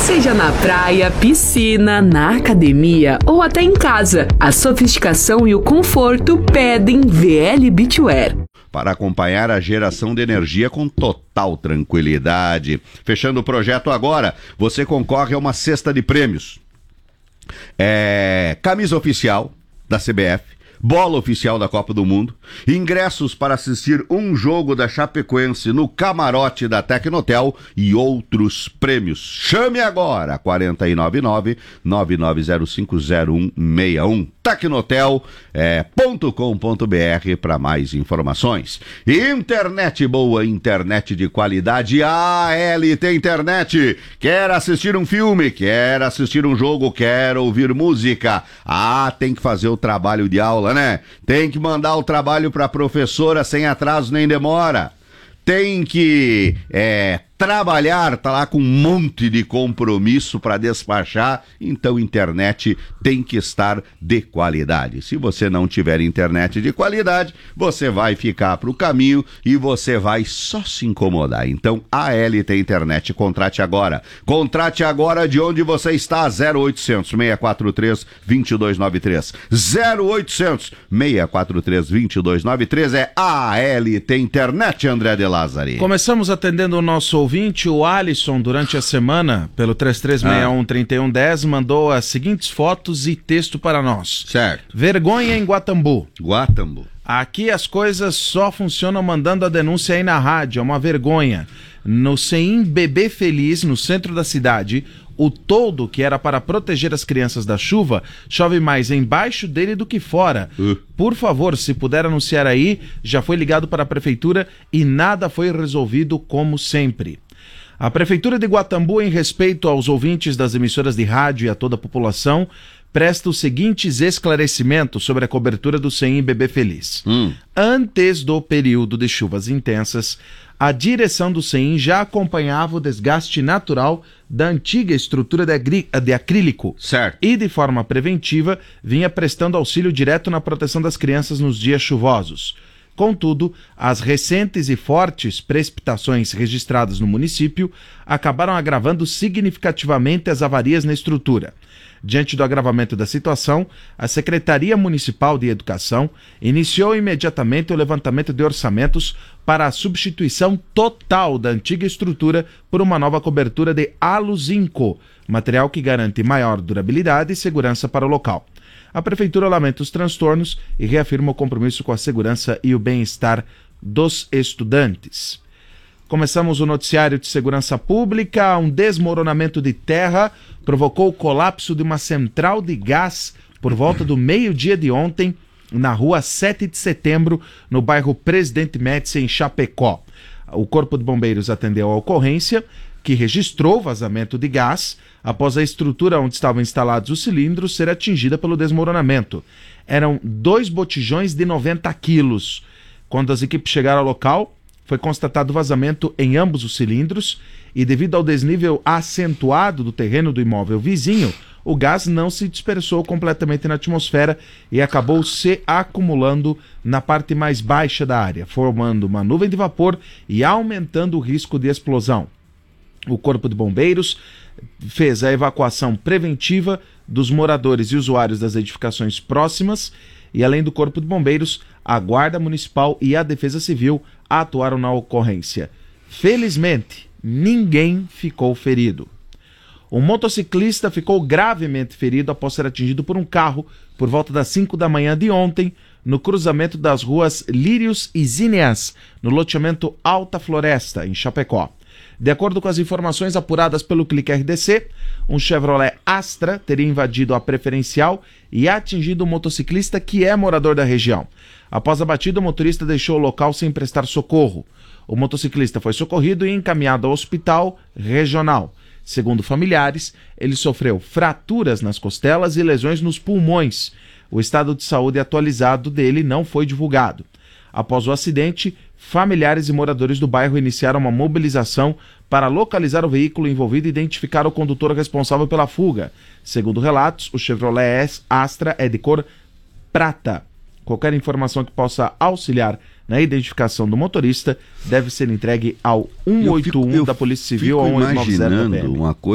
Seja na praia, piscina, na academia ou até em casa, a sofisticação e o conforto pedem VL Beachwear. Para acompanhar a geração de energia com total tranquilidade. Fechando o projeto agora, você concorre a uma cesta de prêmios. Camisa oficial da CBF, bola oficial da Copa do Mundo, ingressos para assistir um jogo da Chapecoense no camarote da Tecnotel e outros prêmios. Chame agora, 499-9905-0161, tecnotel.com.br para mais informações. Internet boa, internet de qualidade, ALT Internet. Quer assistir um filme, quer assistir um jogo, quer ouvir música? Tem que fazer o trabalho de aula, né? Tem que mandar o trabalho para a professora sem atraso nem demora. Tem que trabalhar, tá lá com um monte de compromisso para despachar, então internet tem que estar de qualidade. Se você não tiver internet de qualidade, você vai ficar pro caminho e você vai só se incomodar. Então, ALT Internet, contrate agora. Contrate agora de onde você está, 0800 643 2293. 0800 643 2293 é ALT Internet, André de Lázari. Começamos atendendo o nosso ouvinte, o Alisson, durante a semana, pelo 3361-3110, mandou as seguintes fotos e texto para nós. Certo. Vergonha em Guatambu. Guatambu. Aqui as coisas só funcionam mandando a denúncia aí na rádio, é uma vergonha. No CEIM Bebê Feliz, no centro da cidade, o toldo, que era para proteger as crianças da chuva, chove mais embaixo dele do que fora. Por favor, se puder anunciar aí, já foi ligado para a prefeitura e nada foi resolvido como sempre. A Prefeitura de Guatambu, em respeito aos ouvintes das emissoras de rádio e a toda a população, presta os seguintes esclarecimentos sobre a cobertura do CEIM Bebê Feliz. Antes do período de chuvas intensas, a direção do CEIM já acompanhava o desgaste natural da antiga estrutura de acrílico. Certo. E, de forma preventiva, vinha prestando auxílio direto na proteção das crianças nos dias chuvosos. Contudo, as recentes e fortes precipitações registradas no município acabaram agravando significativamente as avarias na estrutura. Diante do agravamento da situação, a Secretaria Municipal de Educação iniciou imediatamente o levantamento de orçamentos para a substituição total da antiga estrutura por uma nova cobertura de aluzinco, material que garante maior durabilidade e segurança para o local. A Prefeitura lamenta os transtornos e reafirma o compromisso com a segurança e o bem-estar dos estudantes. Começamos o noticiário de segurança pública. Um desmoronamento de terra provocou o colapso de uma central de gás por volta do meio-dia de ontem, na rua 7 de setembro, no bairro Presidente Médici, em Chapecó. O Corpo de Bombeiros atendeu a ocorrência, que registrou vazamento de gás após a estrutura onde estavam instalados os cilindros ser atingida pelo desmoronamento. Eram 2 botijões de 90 quilos. Quando as equipes chegaram ao local, foi constatado vazamento em ambos os cilindros e, devido ao desnível acentuado do terreno do imóvel vizinho, o gás não se dispersou completamente na atmosfera e acabou se acumulando na parte mais baixa da área, formando uma nuvem de vapor e aumentando o risco de explosão. O Corpo de Bombeiros fez a evacuação preventiva dos moradores e usuários das edificações próximas e, além do Corpo de Bombeiros, a Guarda Municipal e a Defesa Civil atuaram na ocorrência. Felizmente, ninguém ficou ferido. Um motociclista ficou gravemente ferido após ser atingido por um carro por volta das 5 da manhã de ontem, no cruzamento das ruas Lírios e Zineas, no loteamento Alta Floresta, em Chapecó. De acordo com as informações apuradas pelo Clique RDC, um Chevrolet Astra teria invadido a preferencial e atingido um motociclista que é morador da região. Após a batida, o motorista deixou o local sem prestar socorro. O motociclista foi socorrido e encaminhado ao hospital regional. Segundo familiares, ele sofreu fraturas nas costelas e lesões nos pulmões. O estado de saúde atualizado dele não foi divulgado. Após o acidente, familiares e moradores do bairro iniciaram uma mobilização para localizar o veículo envolvido e identificar o condutor responsável pela fuga. Segundo relatos, o Chevrolet Astra é de cor prata. Qualquer informação que possa auxiliar na identificação do motorista deve ser entregue ao 181 da Polícia Civil ou ao 190 da PM.